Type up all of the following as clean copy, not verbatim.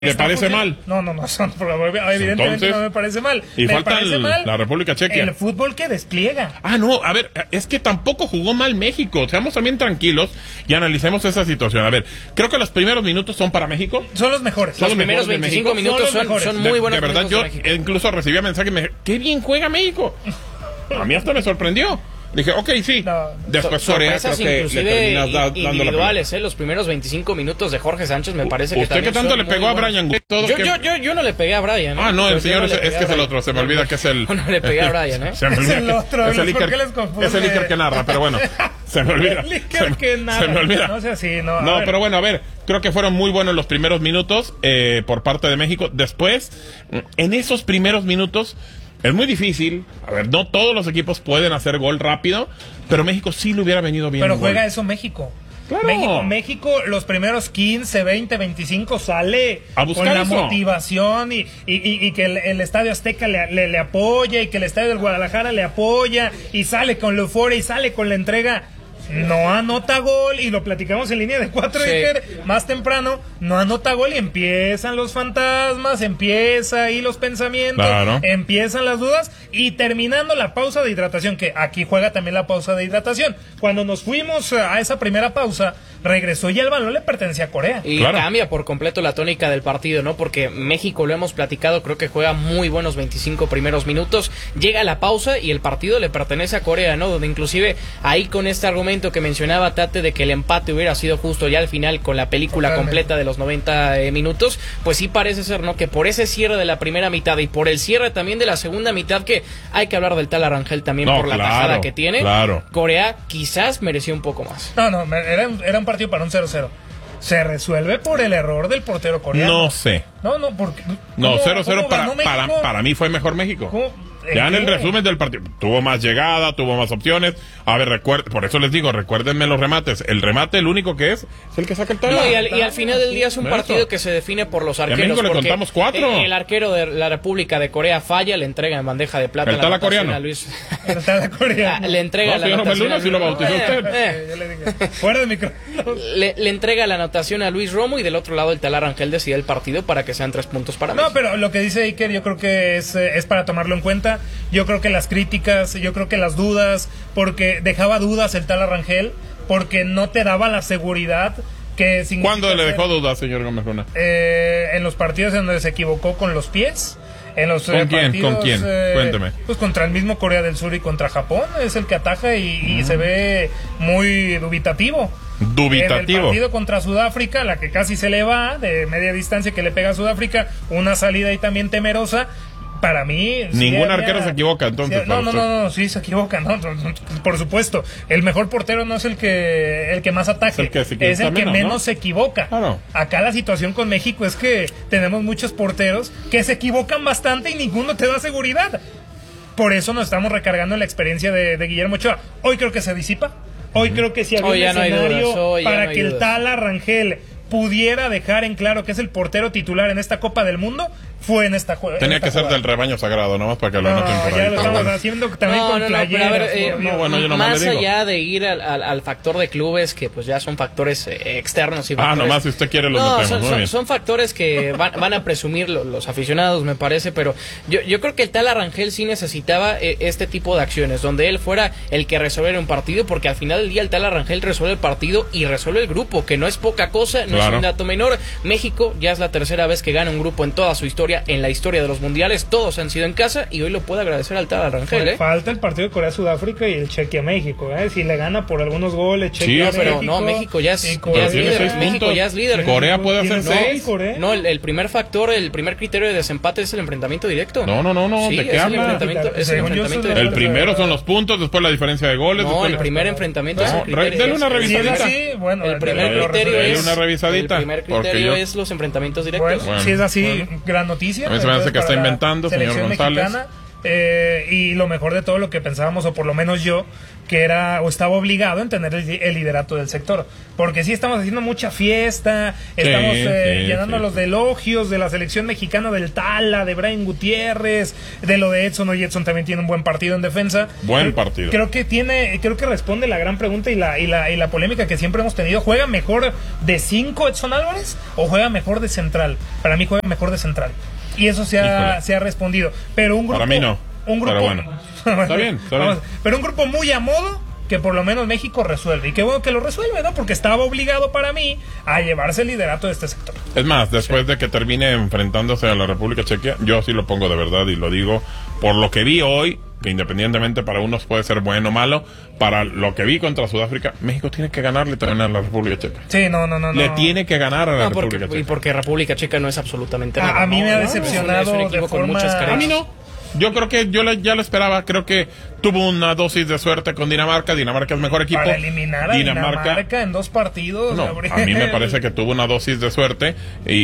¿Te parece mal? No, evidentemente Entonces, no me parece mal. Y me falta parece mal la República Checa. el fútbol que despliega. No, a ver, es que tampoco jugó mal México. Seamos también tranquilos y analicemos esa situación. A ver, creo que los primeros minutos son para México. Son los mejores. Son Los primeros 25 minutos son muy buenos. De verdad, yo incluso recibía mensajes y me dije, ¡qué bien juega México! A mí hasta me sorprendió. Dije, ok, sí. No. Después Corea creo que le terminas dando la individuales, los primeros 25 minutos de Jorge Sánchez me parece que ¿Usted qué tanto le pegó a Brian? Yo no le pegué a Brian. No, el señor es que es el otro. Se me olvida que es el... No le pegué a Brian, ¿eh? Se me olvida Es el otro. es el ¿Por Iker, qué les confunde? es el Iker que narra, pero bueno. Se me olvida. El Iker que narra. Se me olvida. No sea así, no. No, pero bueno, a ver, creo que fueron muy buenos los primeros minutos por parte de México. Después, en esos primeros minutos, es muy difícil. A ver, no todos los equipos pueden hacer gol rápido, pero México sí le hubiera venido bien. Pero juega eso México. Claro. México, los primeros 15, 20, 25 sale a buscar con la eso. motivación y que el Estadio Azteca le apoya y que el Estadio del Guadalajara le apoya y sale con la euforia y sale con la entrega. No anota gol y lo platicamos en línea de 4 más temprano, no anota gol y empiezan los fantasmas, empieza ahí los pensamientos, empiezan las dudas y terminando la pausa de hidratación, que aquí juega también la pausa de hidratación. Cuando nos fuimos a esa primera pausa, regresó y el balón le pertenecía a Corea. Y cambia por completo la tónica del partido, ¿no? Porque México, lo hemos platicado, creo que juega muy buenos 25 primeros minutos, llega la pausa y el partido le pertenece a Corea, ¿no? Donde inclusive ahí con este argumento que mencionaba Tate de que el empate hubiera sido justo ya al final con la película completa de los 90 minutos, pues sí parece ser, ¿no? Que por ese cierre de la primera mitad y por el cierre también de la segunda mitad, que hay que hablar del tal Arangel también por la tajada que tiene, Corea quizás mereció un poco más. No, era un partido para un 0-0. Se resuelve por el error del portero coreano. No sé. Porque... No, 0-0 para mí fue mejor México. ¿Cómo? Ya en el resumen del partido, tuvo más llegada, tuvo más opciones. A ver, por eso les digo, recuérdenme los remates. El remate, el único que es el que saca el talón. Y al final del día es un partido que se define por los arqueros. Y a México le contamos 4. El arquero de la República de Corea falla, le entrega en bandeja de plata el tala coreano. A Luis. El tala coreano. Le entrega la anotación. Si lo bautizó usted. Yo le dije, fuera de micro. Le entrega la anotación a Luis Romo y del otro lado el tal Arangel decide el partido para que sean 3 puntos para México. No, pero lo que dice Iker yo creo que es para tomarlo en cuenta. Yo creo que las críticas, yo creo que las dudas, porque dejaba dudas el tal Arangel, porque no te daba la seguridad que... ¿Cuándo le dejó dudas, señor Gómez Luna? En los partidos en donde se equivocó con los pies. En los ¿Con quién? Cuénteme. Pues contra el mismo Corea del Sur y contra Japón, es el que ataja y se ve muy dubitativo. En el partido contra Sudáfrica, la que casi se le va, de media distancia que le pega a Sudáfrica, una salida ahí también temerosa. Para mí... Ningún arquero se equivoca, entonces. No, sí se equivoca, no, por supuesto. El mejor portero no es el que más ataque, es el que menos se equivoca. Claro. Acá la situación con México es que tenemos muchos porteros que se equivocan bastante y ninguno te da seguridad. Por eso nos estamos recargando en la experiencia de Guillermo Ochoa. Hoy creo que se disipa. Hoy creo que si había un escenario para que el tal Arangel pudiera dejar en claro que es el portero titular en esta Copa del Mundo, fue en esta jugada. Tenía que ser del rebaño sagrado, nomás para que lo anoten por ahí. Ya lo estamos haciendo también con playeras. Más allá de ir al factor de clubes, que pues ya son factores externos. Y nomás si usted quiere los metemos. Son factores que van a presumir los aficionados, me parece, pero yo creo que el tal Arangel sí necesitaba este tipo de acciones, donde él fuera el que resolviera un partido, porque al final del día el tal Arangel resuelve el partido y resuelve el grupo, que no es poca cosa, no es un dato menor. México ya es la tercera vez que gana un grupo en toda su historia, en la historia de los mundiales, todos han sido en casa y hoy lo puede agradecer al tal Arangel. Falta el partido de Corea-Sudáfrica y el Chequia-México, si le gana por algunos goles, Chequia pero no, México ya es líder. México ya es líder. Corea puede hacer 6. No, el primer factor, el primer criterio de desempate es el enfrentamiento directo. No, sí, ¿de qué habla? El primero son los puntos, después la diferencia de goles. No, el primer enfrentamiento es el criterio. Denle una revisadita. El primer criterio es los enfrentamientos directos. Si es así, gran noticia. A mí se me hace que está inventando, señor González. y lo mejor de todo lo que pensábamos, o por lo menos yo, que era o estaba obligado en tener el liderato del sector, porque sí estamos haciendo mucha fiesta, estamos llenándolos de elogios de la selección mexicana, del Tala, de Brian Gutiérrez, de lo de Edson. Hoy Edson también tiene un buen partido en defensa. Buen partido. Creo que responde la gran pregunta y la polémica que siempre hemos tenido. ¿Juega mejor de 5 Edson Álvarez o juega mejor de central? Para mí juega mejor de central. Y eso se ha respondido. Pero un grupo, para mí no. Un grupo, pero bueno. Está bien. Pero un grupo muy a modo, que por lo menos México resuelve. Y qué bueno que lo resuelve, ¿no? Porque estaba obligado para mí a llevarse el liderato de este sector. Es más, después de que termine enfrentándose a la República Checa, yo sí lo pongo de verdad y lo digo por lo que vi hoy, que independientemente para unos puede ser bueno o malo, para lo que vi contra Sudáfrica, México tiene que ganarle también a la República Checa. Sí, no. Le tiene que ganar a la República Checa. Y porque República Checa no es absolutamente nada. A mí me ha decepcionado es un equipo con muchas carencias. A mí no. Yo creo que ya lo esperaba. Creo que tuvo una dosis de suerte con Dinamarca. Dinamarca es mejor equipo. Para eliminar a Dinamarca en 2 partidos. No, a mí me parece que tuvo una dosis de suerte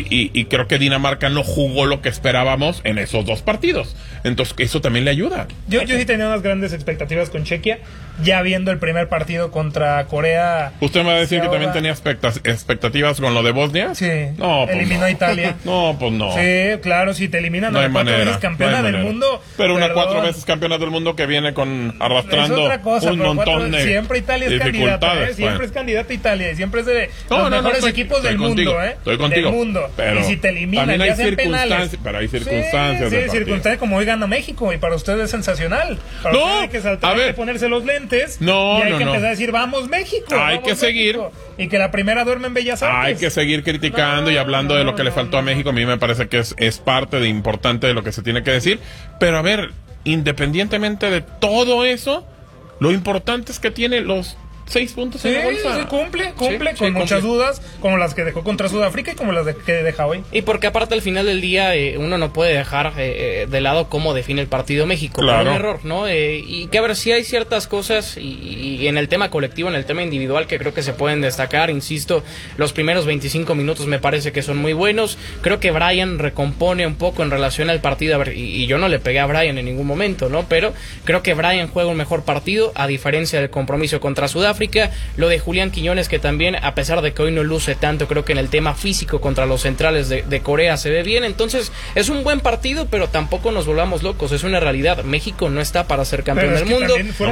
y creo que Dinamarca no jugó lo que esperábamos en esos 2 partidos. Entonces eso también le ayuda. Yo sí tenía unas grandes expectativas con Chequia. Ya viendo el primer partido contra Corea. ¿Usted me va a decir que también tenía expectativas con lo de Bosnia? Sí. No, pues eliminó a Italia. No, pues no. Sí, claro, si te eliminan no a hay 4 manera, veces campeona del mundo. Pero una 4 veces campeona del mundo que viene arrastrando es otra cosa, un montón de siempre Italia es candidata, siempre es candidata Italia, y siempre es de los mejores equipos del mundo, Estoy contigo. Del mundo. Pero y si te eliminan, ya sean penales. Pero hay circunstancias. Sí, circunstancias, como hoy gana México, y para usted es sensacional. Para usted hay que saltar, hay que ponerse los lentes, y hay que empezar a decir, vamos México. Hay que seguir. Y que la primera duerme en Bellas Artes. Hay que seguir criticando y hablando de lo que le faltó a México. A mí me parece que es parte de importante de lo que se tiene que decir. Pero a ver, independientemente de todo eso, lo importante es que tiene los 6 puntos en la bolsa. Sí, cumple con muchas dudas, como las que dejó contra Sudáfrica y como las que deja hoy. Y porque aparte al final del día uno no puede dejar de lado cómo define el partido México. Claro. Por un error, ¿no? Y que a ver, si hay ciertas cosas y en el tema colectivo, en el tema individual, que creo que se pueden destacar. Insisto, los primeros 25 minutos me parece que son muy buenos. Creo que Brian recompone un poco en relación al partido. A ver, y yo no le pegué a Brian en ningún momento, ¿no? Pero creo que Brian juega un mejor partido, a diferencia del compromiso contra Sudáfrica. Lo de Julián Quiñones, que también, a pesar de que hoy no luce tanto, creo que en el tema físico contra los centrales de Corea se ve bien. Entonces es un buen partido, pero tampoco nos volvamos locos, es una realidad. México no está para ser campeón del mundo.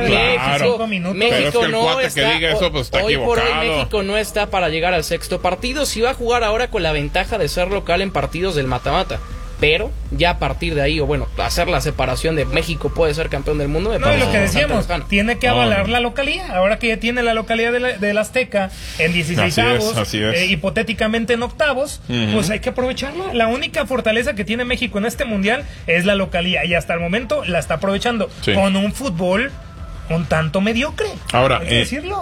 México no está, hoy por hoy México no está para llegar al 6º partido. Si va a jugar ahora con la ventaja de ser local en partidos del mata-mata, pero ya a partir de ahí, o bueno, hacer la separación de México puede ser campeón del mundo. Y lo que decíamos, tiene que avalar la localía. Ahora que ya tiene la localía del Azteca en 16avos, hipotéticamente en octavos, pues hay que aprovecharla. La única fortaleza que tiene México en este mundial es la localía, y hasta el momento la está aprovechando con un fútbol un tanto mediocre. Ahora, hay que decirlo.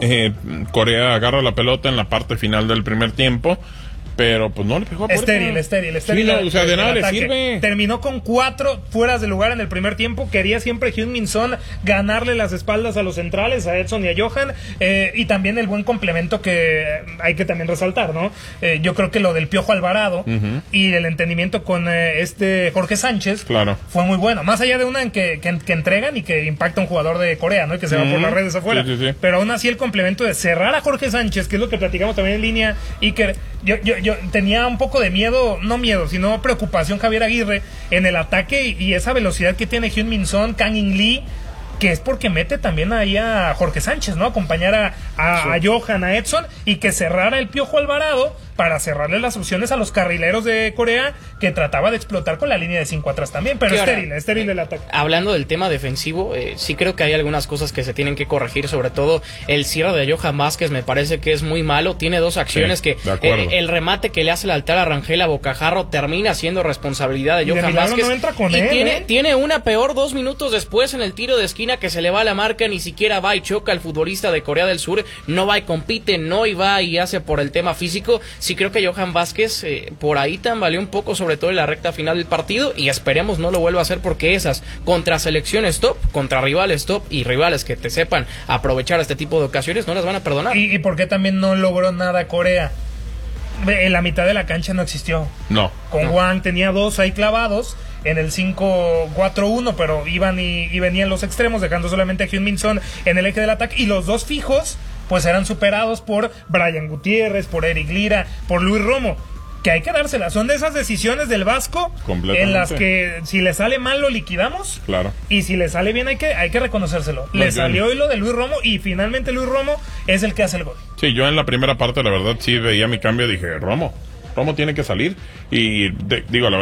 Corea agarra la pelota en la parte final del primer tiempo, pero pues no le pegó a puerta. Estéril. Sí, no, o sea, de nada le sirve. Terminó con 4 fueras de lugar en el primer tiempo. Quería siempre Heung-min Son ganarle las espaldas a los centrales, a Edson y a Johan, y también el buen complemento que hay que también resaltar, ¿no? Yo creo que lo del Piojo Alvarado y el entendimiento con Jorge Sánchez fue muy bueno. Más allá de una en que entregan y que impacta a un jugador de Corea, ¿no? Y que se va por las redes afuera. Sí. Pero aún así el complemento de cerrar a Jorge Sánchez, que es lo que platicamos también en línea, y que yo tenía un poco de miedo, no miedo, sino preocupación, Javier Aguirre, en el ataque y esa velocidad que tiene Heung-min Son, Kang In Lee, que es porque mete también ahí a Jorge Sánchez, ¿no? Acompañar a Johan, a Edson, y que cerrara el Piojo Alvarado para cerrarle las opciones a los carrileros de Corea, que trataba de explotar con la línea de 5 atrás también, pero estéril el ataque. Hablando del tema defensivo, sí creo que hay algunas cosas que se tienen que corregir, sobre todo el cierre de Johan Vázquez me parece que es muy malo. Tiene 2 acciones que el remate que le hace el altar a Rangel a Bocajarro termina siendo responsabilidad de Johan Vázquez, no entra con y él, tiene una peor 2 minutos después en el tiro de esquina, que se le va la marca, ni siquiera va y choca al futbolista de Corea del Sur, no va y compite, no y va y hace por el tema físico. Sí creo que Johan Vázquez por ahí tambaleó un poco, sobre todo en la recta final del partido, y esperemos no lo vuelva a hacer, porque esas contra selecciones top, contra rivales top y rivales que te sepan aprovechar este tipo de ocasiones, no las van a perdonar. ¿Y por qué también no logró nada Corea? En la mitad de la cancha no existió. No. Con Wang tenía 2 ahí clavados, en el 5-4-1, pero iban y venían los extremos, dejando solamente a Heung-min Son en el eje del ataque, y los dos fijos pues eran superados por Brian Gutiérrez, por Eric Lira, por Luis Romo, que hay que dársela. Son de esas decisiones del Vasco en las que si le sale mal lo liquidamos, claro, y si le sale bien hay que reconocérselo. Le salió hoy lo de Luis Romo, y finalmente Luis Romo es el que hace el gol. Sí, yo en la primera parte la verdad sí veía mi cambio, dije Romo tiene que salir, y digo, la